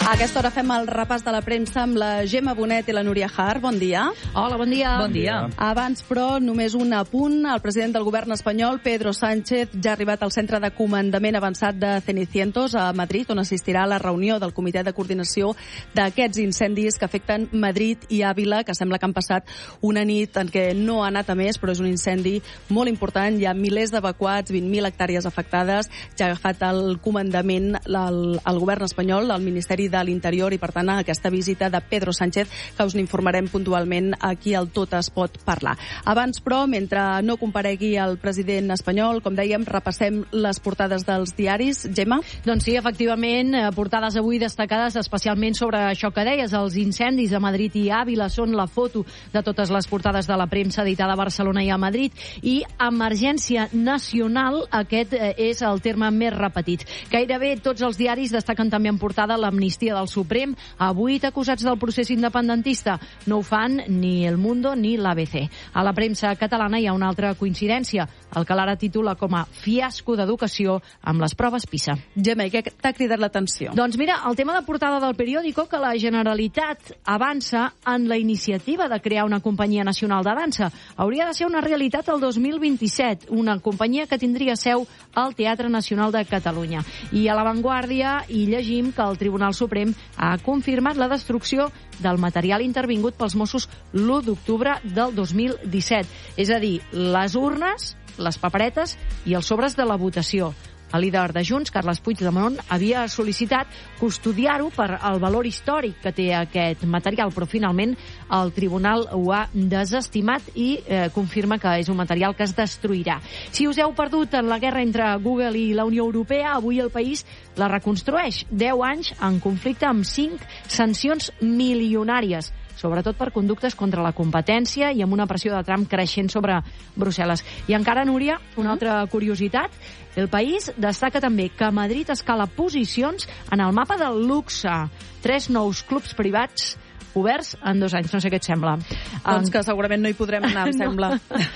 A aquesta hora fem el repàs de la premsa amb la Gemma Bonet i la Núria Har. Bon dia. Hola, bon dia. Bon dia. Abans, però, només un apunt. El president del govern espanyol, Pedro Sánchez, ja ha arribat al centre de comandament avançat de Cenicientos a Madrid, on assistirà a la reunió del comitè de coordinació d'aquests incendis que afecten Madrid i Àvila, que sembla que han passat una nit en què no ha anat a més, però és un incendi molt important. Hi ha milers d'evacuats, 20.000 hectàrees afectades. Ja ha agafat el comandament el govern espanyol, el Ministeri de l'Interior, i per tant aquesta visita de Pedro Sánchez, que us n'informarem puntualment aquí al Tot es pot parlar. Abans, però, mentre no comparegui el president espanyol, com dèiem, repassem les portades dels diaris. Gemma? Doncs sí, efectivament, portades avui destacades especialment sobre això que deies, els incendis a Madrid i Àvila són la foto de totes les portades de la premsa editada a Barcelona i a Madrid, i emergència nacional, aquest és el terme més repetit. Gairebé tots els diaris destaquen també en portada l'amnistia del Suprem a 8 acusats del procés independentista. No ho fan ni El Mundo ni l'ABC. A la premsa catalana hi ha una altra coincidència, el que l'ara titula com a fiasco d'educació amb les proves PISA. Gemma, i què t'ha cridat l'atenció? Doncs mira, el tema de portada del periòdico, que la Generalitat avança en la iniciativa de crear una companyia nacional de dansa. Hauria de ser una realitat el 2027, una companyia que tindria seu al Teatre Nacional de Catalunya. I a La Vanguardia hi llegim que el Tribunal Suprem ha confirmat la destrucció del material intervingut pels Mossos l'1 d'octubre del 2017. És a dir, les urnes, les paperetes i els sobres de la votació. El líder de Junts, Carles Puigdemont, havia sol·licitat custodiar-ho per al valor històric que té aquest material, però finalment el tribunal ho ha desestimat i confirma que és un material que es destruirà. Si us heu perdut en la guerra entre Google i la Unió Europea, avui el país la reconstrueix. 10 anys en conflicte amb 5 sancions milionàries, sobretot per conductes contra la competència i amb una pressió de Trump creixent sobre Brussel·les. I encara, Núria, una altra curiositat, El País destaca també que Madrid escala posicions en el mapa del luxe. 3 nous clubs privats oberts en 2 anys. No sé què et sembla. Doncs que segurament no hi podrem anar, em sembla.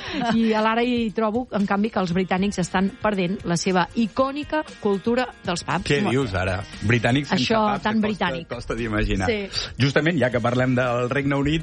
I a l'ara hi trobo, en canvi, que els britànics estan perdent la seva icònica cultura dels pubs. Què dius ara? Britànics sense això pubs, tan britànic. Costa d'imaginar. Sí. Justament, ja que parlem del Regne Unit,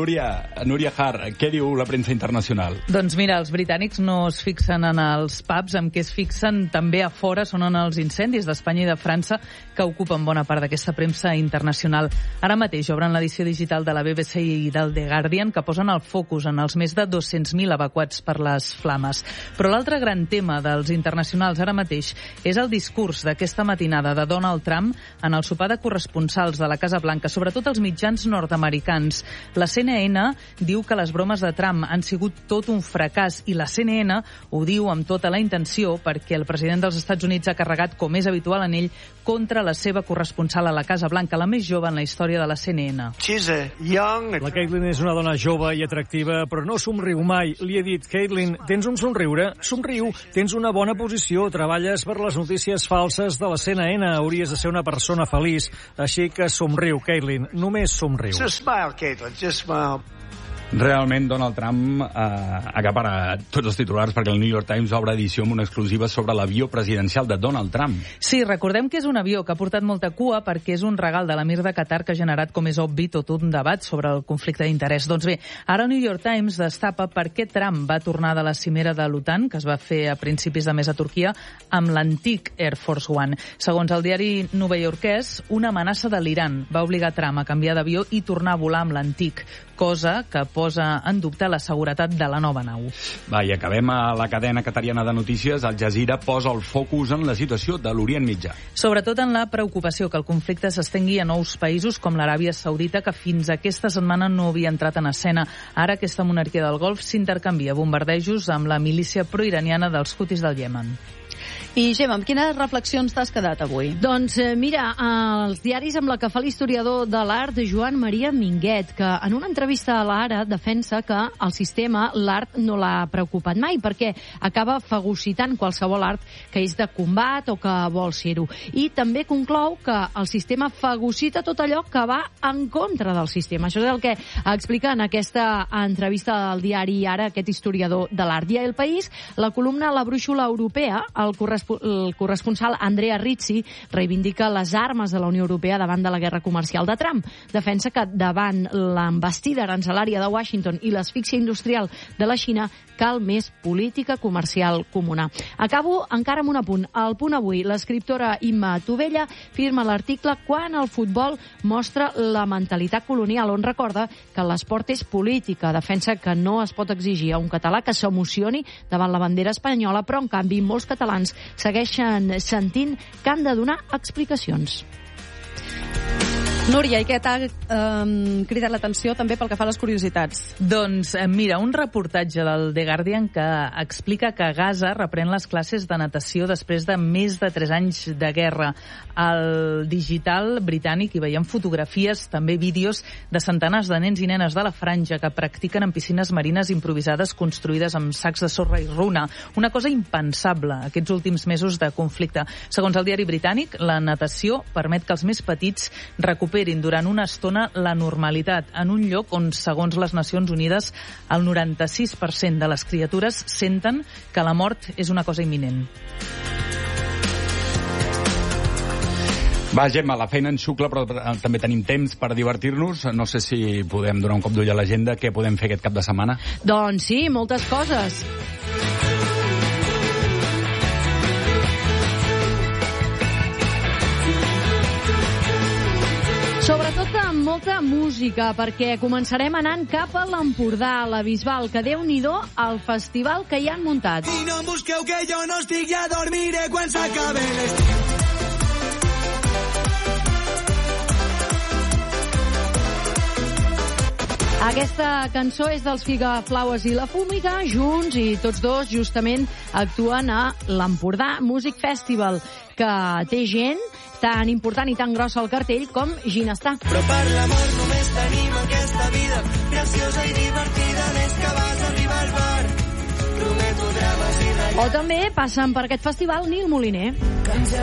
Núria Har, què diu la premsa internacional? Doncs mira, els britànics no es fixen en els pubs, en què es fixen també a fora són en els incendis d'Espanya i de França, que ocupen bona part d'aquesta premsa internacional. Ara mateix obren l'edició digital de la BBC i del The Guardian, que posen el focus en els més de 200.000 evacuats per les flames. Però l'altre gran tema dels internacionals ara mateix és el discurs d'aquesta matinada de Donald Trump en el sopar de corresponsals de la Casa Blanca, sobretot els mitjans nord-americans. La CNN diu que les bromes de Trump han sigut tot un fracàs, i la CNN ho diu amb tota la intenció perquè el president dels Estats Units ha carregat, com és habitual en ell, contra la seva corresponsal a la Casa Blanca, la més jove en la història de la CNN. La Caitlyn és una dona jove i atractiva, però no somriu mai. Li he dit, Caitlyn, tens un somriure? Somriu, tens una bona posició, treballes per les notícies falses de la CNN, hauries de ser una persona feliç, així que somriu, Caitlyn, només somriu. Just smile, Caitlyn, just smile. Realment, Donald Trump acapara tots els titulars perquè el New York Times obre edició amb una exclusiva sobre l'avió presidencial de Donald Trump. Sí, recordem que és un avió que ha portat molta cua perquè és un regal de l'emir de Qatar que ha generat, com és obvi, tot un debat sobre el conflicte d'interès. Doncs bé, ara el New York Times destapa per què Trump va tornar de la cimera de l'OTAN, que es va fer a principis de mes a Turquia, amb l'antic Air Force One. Segons el diari novaiorquès, una amenaça de l'Iran va obligar Trump a canviar d'avió i tornar a volar amb l'antic, cosa que posa en dubte la seguretat de la nova nau. Va, i acabem a la cadena qatariana de notícies. Al Jazeera posa el focus en la situació de l'Orient Mitjà. Sobretot en la preocupació que el conflicte s'estengui a nous països com l'Aràbia Saudita, que fins aquesta setmana no havia entrat en escena. Ara aquesta monarquia del Golf s'intercanvia bombardejos amb la milícia proiraniana dels Houthis del Iemen. I, Gemma, amb quines reflexions t'has quedat avui? Doncs mira, els diaris amb la que fa l'historiador de l'art Joan Maria Minguet, que en una entrevista a l'Ara defensa que el sistema, l'art, no l'ha preocupat mai, perquè acaba fagocitant qualsevol art que és de combat o que vol ser-ho. I també conclou que el sistema fagocita tot allò que va en contra del sistema. Això és el que explica en aquesta entrevista al diari Ara aquest historiador de l'art. I a El País, la columna La Brúixola Europea, el corresponsal el corresponsal Andrea Rizzi reivindica les armes de la Unió Europea davant de la guerra comercial de Trump. Defensa que davant l'envestida arancelària de Washington i l'asfíxia industrial de la Xina cal més política comercial comuna. Acabo encara amb un apunt. Al Punt Avui, l'escriptora Imma Tovella firma l'article Quan el futbol mostra la mentalitat colonial, on recorda que l'esport és política. Defensa que no es pot exigir a un català que s'emocioni davant la bandera espanyola, però en canvi molts catalans segueixen sentint que han de donar explicacions. Núria, i què t'ha cridat l'atenció també pel que fa a les curiositats? Doncs mira, un reportatge del The Guardian que explica que Gaza reprèn les classes de natació després de més de 3 anys de guerra. Al digital britànic hi veiem fotografies, també vídeos de centenars de nens i nenes de la franja que practiquen en piscines marines improvisades construïdes amb sacs de sorra i runa. Una cosa impensable aquests últims mesos de conflicte. Segons el diari britànic, la natació permet que els més petits recuperin durant una estona la normalitat en un lloc on, segons les Nacions Unides, el 96% de les criatures senten que la mort és una cosa imminent. Va, Gemma, la feina en xucla, però també tenim temps per divertir-nos. No sé si podem donar un cop d'ull a l'agenda. Què podem fer aquest cap de setmana? Doncs sí, moltes coses. Sobretot amb molta música, perquè començarem anant cap a l'Empordà, a la Bisbal, que Déu-n'hi-do al festival que hi han muntat. I no em busqueu que jo no estic, ja dormiré quan s'acabe l'estiu. Aquesta cançó és dels Figaflaues i la Fúmiga, junts, i tots dos justament actuen a l'Empordà Music Festival, que té gent tan important i tan grossa al cartell com Ginestar. Però per l'amor només tenim aquesta vida, graciosa i divertida, des que vas arribar al bar. Prometo drames i O també passen per aquest festival Nil Moliner. Que ens